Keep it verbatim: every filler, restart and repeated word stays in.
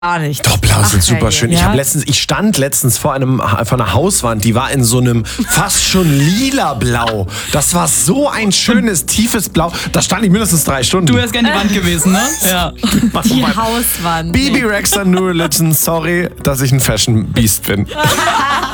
gar nicht. Doch, blau sind super Ach, schön. ja. Ich habe letztens, ich stand letztens vor einem vor einer Hauswand, die war in so einem fast schon lila Blau. Das war so ein schönes, tiefes Blau. Da stand ich mindestens drei Stunden. Du wärst gerne die Wand gewesen, ne? Ja. Die Hauswand. Bibi Rexa New Religion, sorry, dass ich ein Fashion Beast bin.